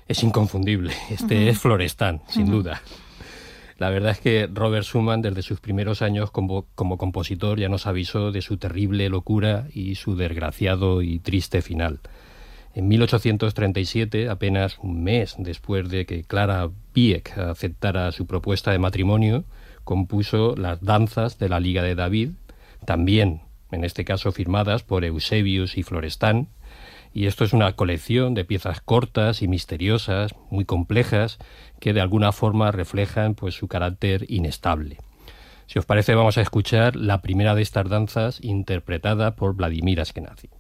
Es inconfundible. Este es Florestan, sin duda. La verdad es que Robert Schumann, desde sus primeros años como compositor, ya nos avisó de su terrible locura y su desgraciado y triste final. En 1837, apenas un mes después de que Clara Wieck aceptara su propuesta de matrimonio, compuso las danzas de la Liga de David, también, en este caso, firmadas por Eusebius y Florestan. Y esto es una colección de piezas cortas y misteriosas, muy complejas, que de alguna forma reflejan pues su carácter inestable. Si os parece, vamos a escuchar la primera de estas danzas interpretada por Vladimir Ashkenazy.